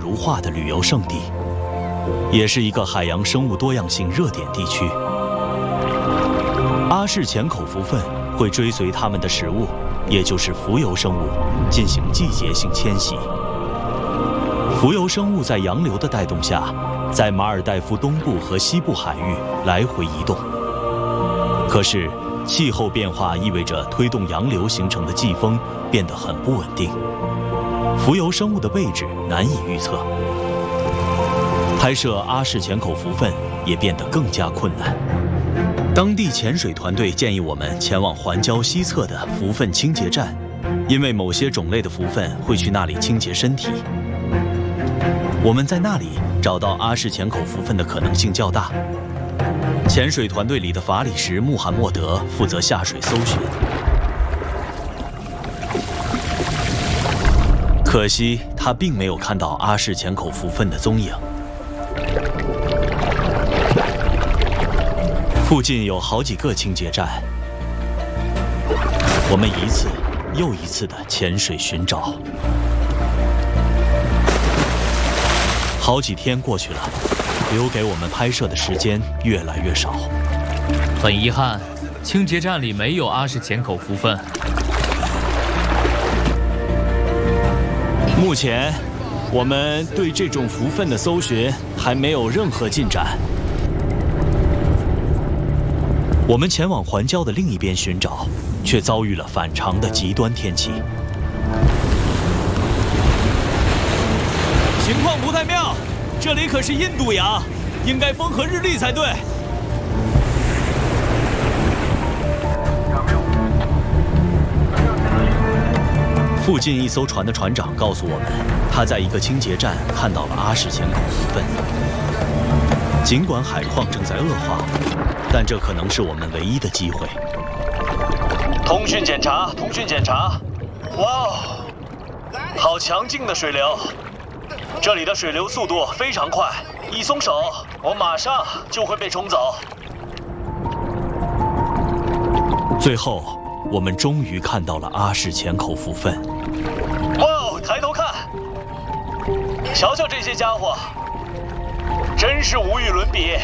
如画的旅游胜地，也是一个海洋生物多样性热点地区。阿氏浅口蝠鲼会追随它们的食物，也就是浮游生物，进行季节性迁徙。浮游生物在洋流的带动下，在马尔代夫东部和西部海域来回移动。可是，气候变化意味着推动洋流形成的季风变得很不稳定，浮游生物的位置难以预测。拍摄阿氏浅口蝠鲼也变得更加困难。当地潜水团队建议我们前往环礁西侧的蝠鲼清洁站，因为某些种类的蝠鲼会去那里清洁身体。我们在那里找到阿氏浅口蝠鲼的可能性较大。潜水团队里的法里什·穆罕默德负责下水搜寻，可惜他并没有看到阿氏浅口蝠鲼的踪影。附近有好几个清洁站，我们一次又一次的潜水寻找。好几天过去了，留给我们拍摄的时间越来越少。 很遗憾，清洁站里没有阿氏浅口蝠鲼。 目前，我们对这种蝠鲼的搜寻还没有任何进展。我们前往环礁的另一边寻找，却遭遇了反常的极端天气。情况不太妙，这里可是印度洋，应该风和日丽才对。附近一艘船的船长告诉我们，他在一个清洁站看到了阿氏浅口蝠鲼。尽管海况正在恶化，但这可能是我们唯一的机会。通讯检查，通讯检查。哇哦，好强劲的水流！这里的水流速度非常快，一松手，我马上就会被冲走。最后，我们终于看到了阿氏浅口蝠鲼。哇哦，抬头看，瞧瞧这些家伙，真是无与伦比。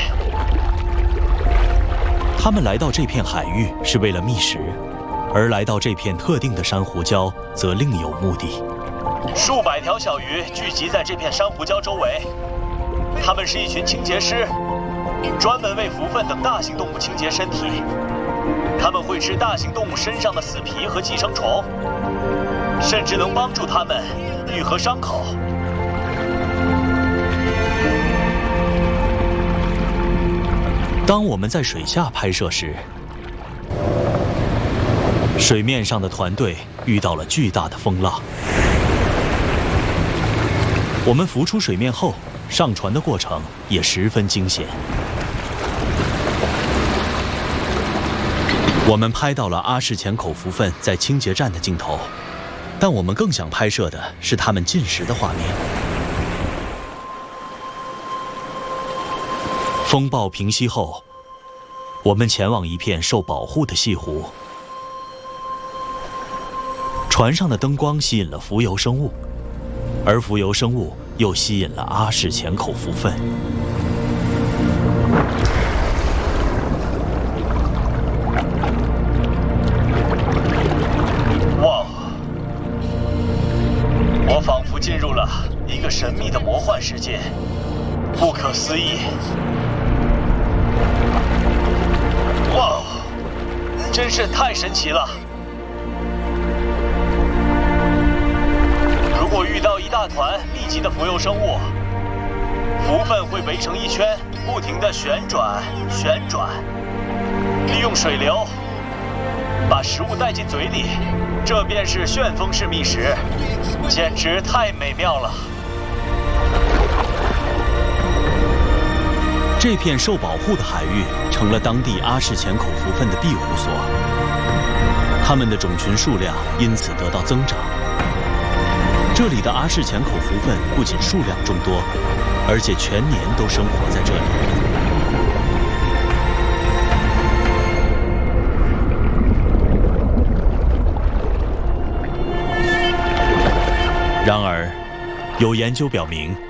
他们来到这片海域是为了觅食，而来到这片特定的珊瑚礁则另有目的。数百条小鱼聚集在这片珊瑚礁周围，它们是一群清洁师，专门为蝠鲼等大型动物清洁身体。它们会吃大型动物身上的死皮和寄生虫，甚至能帮助它们愈合伤口。当我们在水下拍摄时，水面上的团队遇到了巨大的风浪。我们浮出水面后，上船的过程也十分惊险。我们拍到了阿氏浅口蝠鲼在清洁站的镜头，但我们更想拍摄的是它们进食的画面。风暴平息后，我们前往一片受保护的西湖。船上的灯光吸引了浮游生物，而浮游生物又吸引了阿氏浅口蝠鲼。哇！我仿佛进入了一个神秘的魔幻世界，不可思议。哇！真是太神奇了！如果遇到一大团密集的浮游生物，蝠鲼会围成一圈，不停地旋转，利用水流把食物带进嘴里，这便是旋风式觅食，简直太美妙了。这片受保护的海域成了当地阿氏浅口蝠鲼的庇护所，它们的种群数量因此得到增长。这里的阿氏浅口蝠鲼不仅数量众多，而且全年都生活在这里。然而，有研究表明，